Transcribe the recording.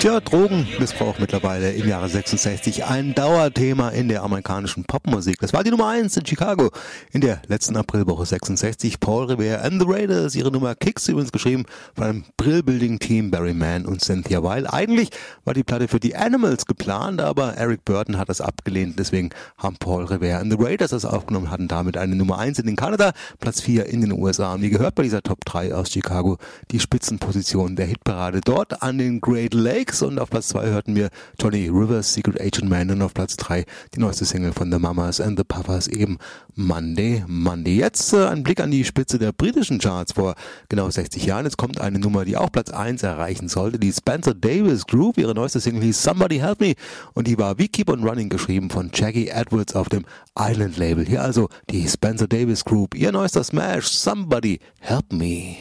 Tja, Drogenmissbrauch mittlerweile im Jahre 66 ein Dauerthema in der amerikanischen Popmusik. Das war die Nummer 1 in Chicago in der letzten Aprilwoche 66. Paul Revere and the Raiders, ihre Nummer Kicks, übrigens geschrieben von einem Brill-Building-Team, Barry Mann und Cynthia Weil. Eigentlich war die Platte für die Animals geplant, aber Eric Burton hat das abgelehnt. Deswegen haben Paul Revere and the Raiders das aufgenommen, hatten damit eine Nummer 1 in Kanada, Platz 4 in den USA. Und wie gehört bei dieser Top 3 aus Chicago die Spitzenposition der Hitparade dort an den Great Lakes. Und auf Platz 2 hörten wir Johnny Rivers, Secret Agent Man, und auf Platz 3 die neueste Single von The Mamas and the Papas, eben Monday, Monday. Jetzt ein Blick an die Spitze der britischen Charts vor genau 60 Jahren. Jetzt kommt eine Nummer, die auch Platz 1 erreichen sollte, die Spencer Davis Group. Ihre neueste Single hieß Somebody Help Me und die war wie Keep on Running geschrieben von Jackie Edwards auf dem Island Label. Hier also die Spencer Davis Group, ihr neuester Smash, Somebody Help Me.